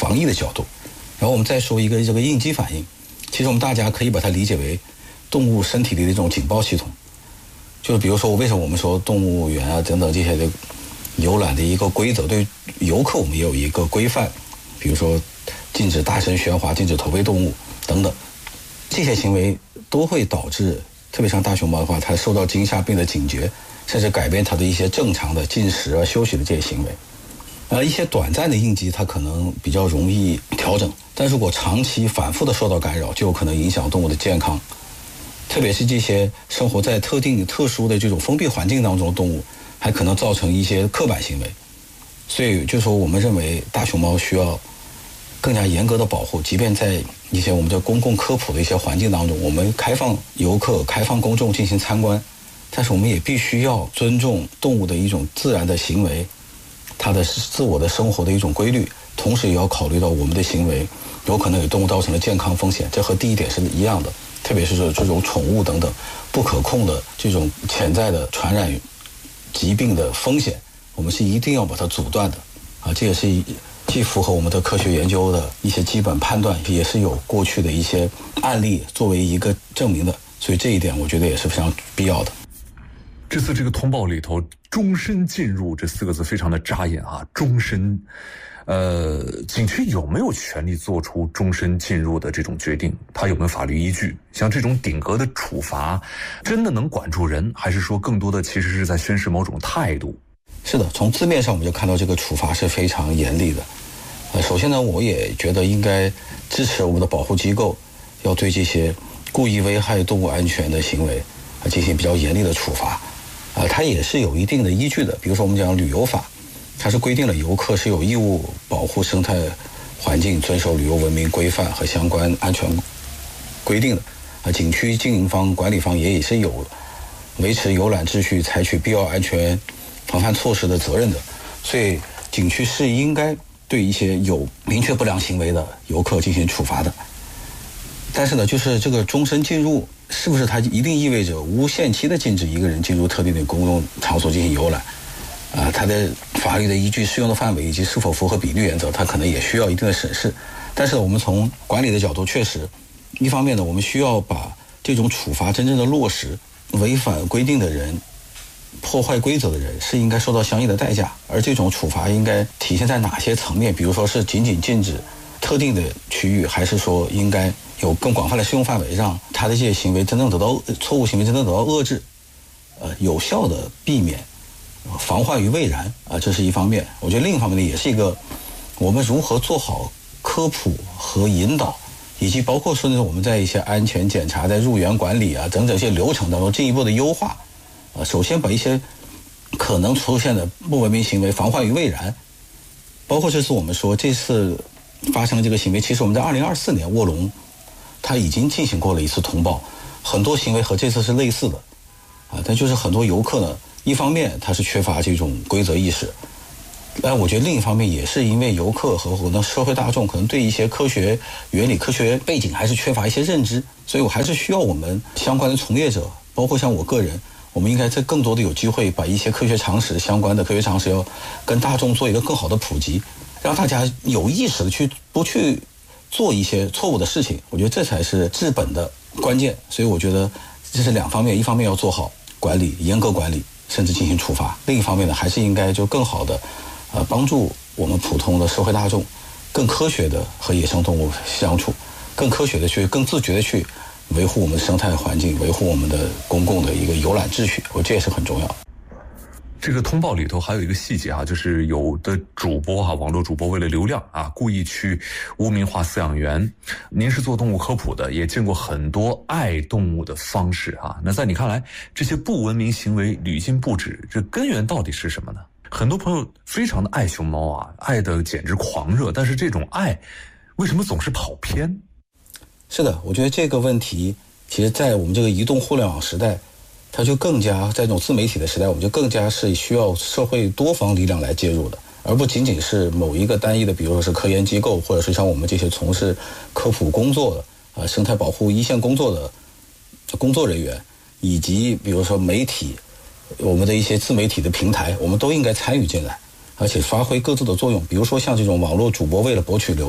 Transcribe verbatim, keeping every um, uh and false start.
防疫的角度。然后我们再说一个这个应激反应，其实我们大家可以把它理解为动物身体里的一种警报系统。就是比如说，为什么我们说动物园啊等等这些的游览的一个规则，对游客我们也有一个规范，比如说禁止大声喧哗、禁止投喂动物等等，这些行为都会导致，特别像大熊猫的话，它受到惊吓变得警觉，甚至改变它的一些正常的进食啊、休息的这些行为。而一些短暂的应激，它可能比较容易调整，但如果长期反复的受到干扰，就有可能影响动物的健康。特别是这些生活在特定特殊的这种封闭环境当中的动物，还可能造成一些刻板行为。所以就说我们认为大熊猫需要更加严格的保护，即便在一些我们的公共科普的一些环境当中，我们开放游客、开放公众进行参观，但是我们也必须要尊重动物的一种自然的行为，它的自我的生活的一种规律，同时也要考虑到我们的行为有可能给动物造成的健康风险，这和第一点是一样的。特别是这种宠物等等不可控的这种潜在的传染疾病的风险，我们是一定要把它阻断的啊！这也是既符合我们的科学研究的一些基本判断，也是有过去的一些案例作为一个证明的，所以这一点我觉得也是非常必要的。 这次这个通报里头“终身进入”这四个字非常的扎眼啊，终身。呃，景区有没有权利做出终身进入的这种决定？它有没有法律依据？像这种顶格的处罚，真的能管住人，还是说更多的其实是在宣示某种态度？ 是的，从字面上我们就看到这个处罚是非常严厉的。呃，首先呢，我也觉得应该支持我们的保护机构，要对这些故意危害动物安全的行为啊进行比较严厉的处罚。啊，它也是有一定的依据的。比如说我们讲旅游法，它是规定了游客是有义务保护生态环境，遵守旅游文明规范和相关安全规定的。啊，景区经营方、管理方也是有维持游览秩序、采取必要安全防范措施的责任的。所以，景区是应该对一些有明确不良行为的游客进行处罚的。但是呢，就是这个终身进入，是不是它一定意味着无限期的禁止一个人进入特定的公共场所进行游览？啊，它的法律的依据、适用的范围以及是否符合比例原则，它可能也需要一定的审视。但是我们从管理的角度，确实，一方面呢，我们需要把这种处罚真正的落实，违反规定的人、破坏规则的人是应该受到相应的代价。而这种处罚应该体现在哪些层面？比如说是仅仅禁止特定的区域，还是说应该有更广泛的适用范围，让他的这些行为真正得到错误行为真正得到遏制，呃，有效的避免。防患于未然啊，这是一方面。我觉得另一方面呢，也是一个我们如何做好科普和引导，以及包括说呢，我们在一些安全检查、在入园管理啊等等一些流程当中进一步的优化。啊，首先把一些可能出现的不文明行为防患于未然。包括这次我们说这次发生这个行为，其实我们在二零二四年卧龙它已经进行过了一次通报，很多行为和这次是类似的啊，但就是很多游客呢。一方面他是缺乏这种规则意识，但我觉得另一方面也是因为游客和可能社会大众可能对一些科学原理、科学背景还是缺乏一些认知，所以我还是需要我们相关的从业者，包括像我个人，我们应该在更多的有机会把一些科学常识相关的科学常识要跟大众做一个更好的普及，让大家有意识的去不去做一些错误的事情，我觉得这才是治本的关键。所以我觉得这是两方面，一方面要做好管理，严格管理。甚至进行处罚。另一方面呢，还是应该就更好的，呃，帮助我们普通的社会大众，更科学的和野生动物相处，更科学的去、更自觉的去维护我们的生态环境，维护我们的公共的一个游览秩序，我这也是很重要。 这个通报里头还有一个细节哈，就是有的主播哈，网络主播为了流量啊，故意去污名化饲养员。您是做动物科普的，也见过很多爱动物的方式啊。那在你看来，这些不文明行为屡禁不止，这根源到底是什么呢？很多朋友非常的爱熊猫啊，爱的简直狂热，但是这种爱为什么总是跑偏？ 是的，我觉得这个问题，其实在我们这个移动互联网时代，它就更加在这种自媒体的时代，我们就更加是需要社会多方力量来介入的，而不仅仅是某一个单一的，比如说是科研机构，或者是像我们这些从事科普工作的、呃生态保护一线工作的工作人员，以及比如说媒体，我们的一些自媒体的平台，我们都应该参与进来，而且发挥各自的作用。比如说像这种网络主播为了博取流